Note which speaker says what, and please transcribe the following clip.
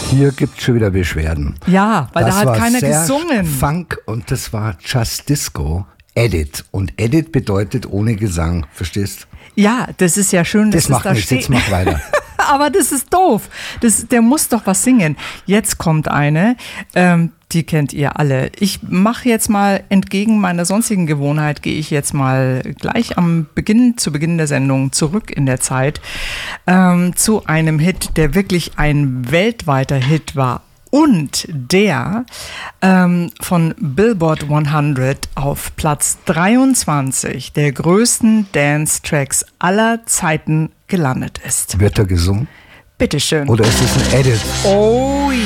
Speaker 1: Hier gibt es schon wieder Beschwerden.
Speaker 2: Ja, weil
Speaker 1: das
Speaker 2: da hat
Speaker 1: war
Speaker 2: keiner
Speaker 1: Serge
Speaker 2: gesungen.
Speaker 1: Funk und das war Just Disco. Edit. Und Edit bedeutet ohne Gesang. Verstehst?
Speaker 2: Ja, das ist ja schön, dass
Speaker 1: Das macht
Speaker 2: da
Speaker 1: nichts.
Speaker 2: steht.
Speaker 1: Jetzt mach weiter.
Speaker 2: Aber das ist doof. Der muss doch was singen. Jetzt kommt eine, die kennt ihr alle. Ich mache jetzt mal entgegen meiner sonstigen Gewohnheit, gehe ich jetzt mal gleich zu Beginn der Sendung zurück in der Zeit zu einem Hit, der wirklich ein weltweiter Hit war. Und der von Billboard 100 auf Platz 23 der größten Dance-Tracks aller Zeiten gelandet ist.
Speaker 1: Wird er gesungen?
Speaker 2: Bitteschön.
Speaker 1: Oder ist es ein Edit?
Speaker 2: Oh